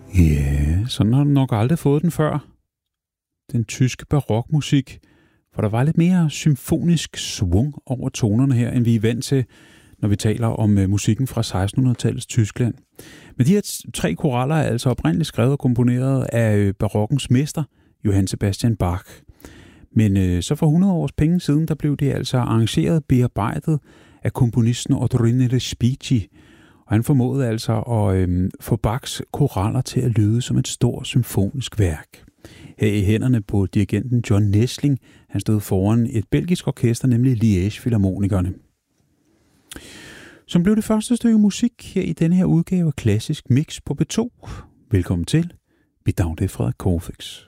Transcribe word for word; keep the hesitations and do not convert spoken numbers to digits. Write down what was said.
Ja, sådan har du nok aldrig fået den før. Den tyske barokmusik, for der var lidt mere symfonisk svung over tonerne her, end vi er vant til, når vi taler om musikken fra sekstenhundredetallets Tyskland. Men de her tre koraller er altså oprindeligt skrevet og komponeret af barokkens mester, Johann Sebastian Bach. Men øh, så for hundrede års penge siden, der blev det altså arrangeret bearbejdet af komponisten Ottone Respighi. Og han formåede altså at øh, få Bachs koraller til at lyde som et stort symfonisk værk. Her i hænderne på dirigenten John Nestling, han stod foran et belgisk orkester, nemlig Liège Philharmonikerne. Som blev det første stykke musik her i denne her udgave af Klassisk Mix på B to. Velkommen til. Mit navn er Frederik Corfix.